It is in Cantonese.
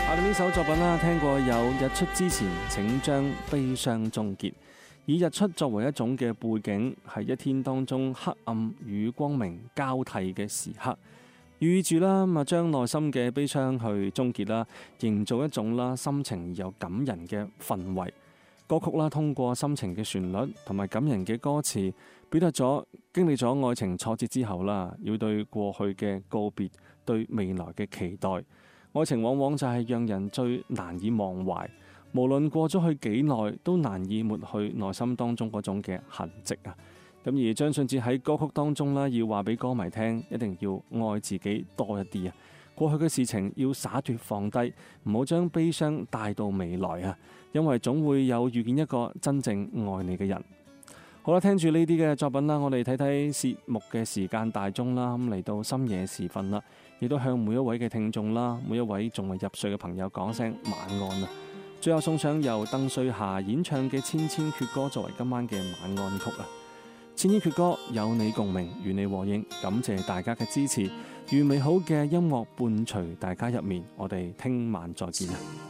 我哋呢首作品啦，聽過有日出之前，請將悲傷終結。以日出作為一種嘅背景，係一天當中黑暗與光明交替嘅時刻，寓住啦將內心嘅悲傷去終結啦，營造一種啦心情而又感人嘅氛圍。歌曲啦通過深情嘅旋律同埋感人嘅歌詞，表達咗經歷咗愛情挫折之後啦，要對過去嘅告別，對未來嘅期待。愛情往往就係讓人最難以忘懷，無論過咗去幾耐，都難以抹去內心當中嗰種嘅痕跡啊！咁而張信哲喺歌曲當中啦，要話俾歌迷聽，一定要愛自己多一啲啊！過去嘅事情要灑脫放低，唔好將悲傷帶到未來啊！因為總會有遇見一個真正愛你嘅人。好啦，聽住呢啲嘅作品啦，我哋睇睇節目嘅時間大鐘啦，咁嚟到深夜時分啦，亦都向每一位嘅聽眾啦，每一位仲未入睡嘅朋友講聲晚安啊！最後送上由鄧瑞霞演唱嘅《千千闕歌》作為今晚嘅晚安曲啊！千千闕歌有你共鳴，與你和應，感謝大家嘅支持，願美好嘅音樂伴隨大家入眠，我哋聽晚再見啊！